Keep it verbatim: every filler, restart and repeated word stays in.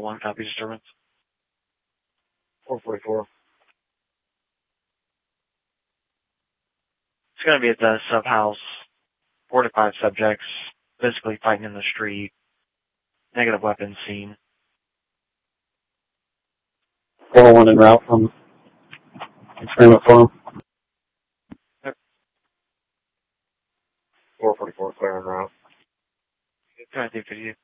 one, copy disturbance. four forty-four. It's going to be at the sub house. Four to five subjects, physically fighting in the street. Negative weapons seen. four oh one en route from Experiment Farm. Yep. four forty-four, clear en route. Trying to do video.